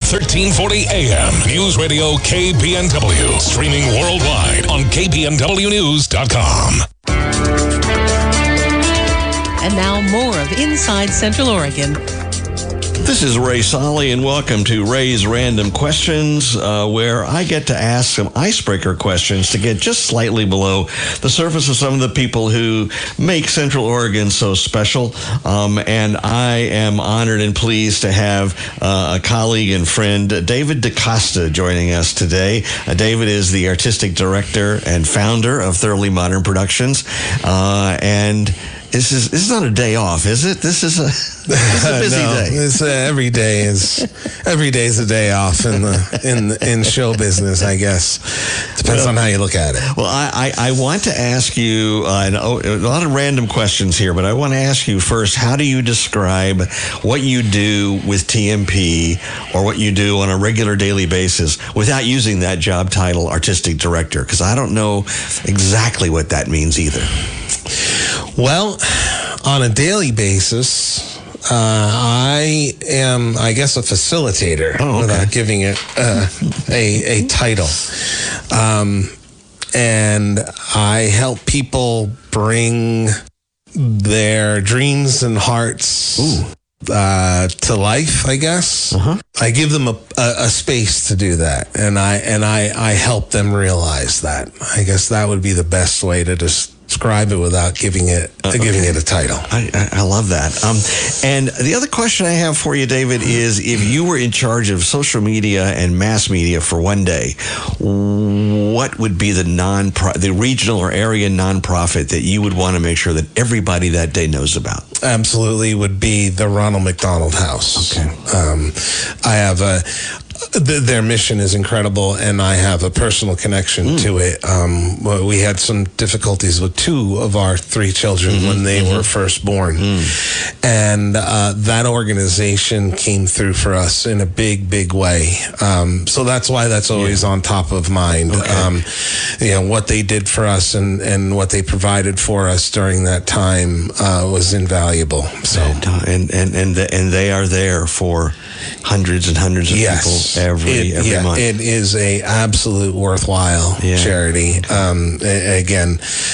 1340 AM. News Radio KBNW. Streaming worldwide on KBNWnews.com. And now more of Inside Central Oregon. This is Ray Solly, and welcome to Ray's Random Questions, where I get to ask some icebreaker questions to get just slightly below the surface of some of the people who make Central Oregon so special. And I am honored and pleased to have a colleague and friend, David DaCosta, joining us today. David is the artistic director and founder of Thoroughly Modern Productions, and this is not a day off, is it? This is a busy day. It's, every day is a day off in show business, I guess. Depends on how you look at it. Well, I want to ask you a lot of random questions here, but I want to ask you first, how do you describe what you do with TMP or what you do on a regular daily basis without using that job title, artistic director? Because I don't know exactly what that means either. Well, on a daily basis, I am, I guess, a facilitator without giving it a title. And I help people bring their dreams and hearts to life, I guess. I give them a space to do that, and I help them realize that. I guess that would be the best way to describe it without giving it a title. I love that. And the other question I have for you, David, is if you were in charge of social media and mass media for one day, what would be the regional or area nonprofit that you would want to make sure that everybody that day knows about? Absolutely would be the Ronald McDonald House. Okay. I have their mission is incredible, and I have a personal connection to it. We had some difficulties with 2 of our 3 children when they were first born. And that organization came through for us in a big, big way. So that's why that's always on top of mind. Okay. What they did for us and what they provided for us during that time was invaluable. So and they are there for hundreds and hundreds of people every month. It is a absolute worthwhile charity. Again,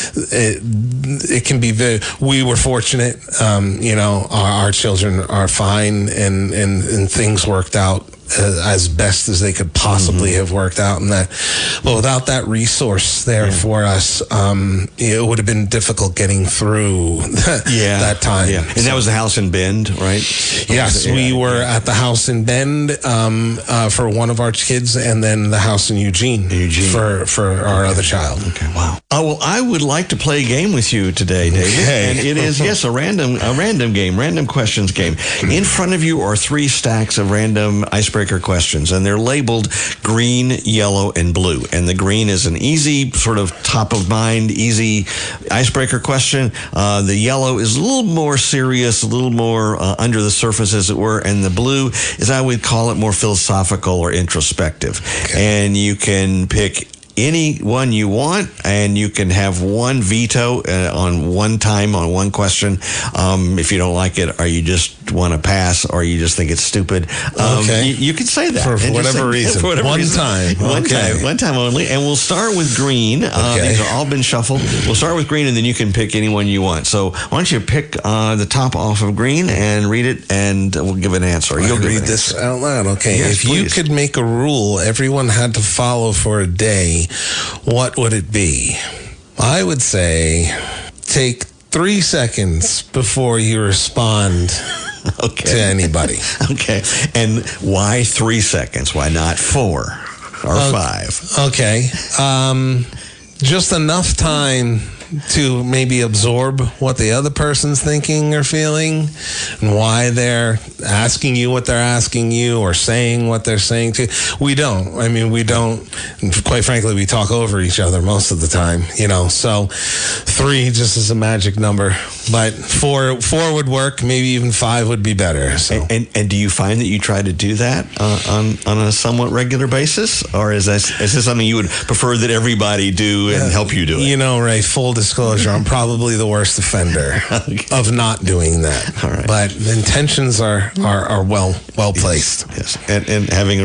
it can be we were fortunate. Our children are fine, and things worked out as best as they could possibly have worked out, and that. But without that resource there for us, it would have been difficult getting through that time. Yeah. And that was the house in Bend, right? Yes, we were at the house in Bend for one of our kids, and then the house in Eugene. For our other child. Okay, wow. Well, I would like to play a game with you today, David. Okay. And it is, a random game, random questions game. In front of you are 3 stacks of random icebreaker questions, and they're labeled green, yellow, and blue. And the green is an easy, sort of top of mind, easy icebreaker question. The yellow is a little more serious, a little more under the surface, as it were. And the blue is, I would call it, more philosophical or introspective. Okay. And you can pick any one you want, and you can have one veto on one time on one question if you don't like it, or you just want to pass, or you just think it's stupid. You can say that for whatever reason. For whatever reason. One time only. And we'll start with green. These have all been shuffled. We'll start with green, and then you can pick any one you want. So why don't you pick the top off of green and read it, and we'll give an answer. You'll read this out loud. Okay. Yes, if you could make a rule everyone had to follow for a day, what would it be? I would say take 3 seconds before you respond to anybody. Okay. And why 3 seconds? Why not 4 or 5? Okay. Just enough time to maybe absorb what the other person's thinking or feeling, and why they're asking you what they're asking you or saying what they're saying to you. We don't. Quite frankly, we talk over each other most of the time, so 3 just is a magic number, but 4 would work. Maybe even 5 would be better. So. And do you find that you try to do that on a somewhat regular basis, or is this something you would prefer that everybody do and help you do it? Ray, full disclosure, I'm probably the worst offender of not doing that. All right. But the intentions are well placed. Yes. And having